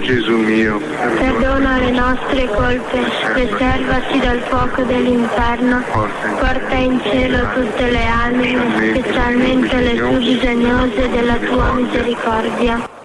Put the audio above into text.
Gesù mio, perdona le nostre colpe, preservaci dal fuoco dell'inferno, porta in cielo tutte le anime, specialmente le più bisognose della tua misericordia.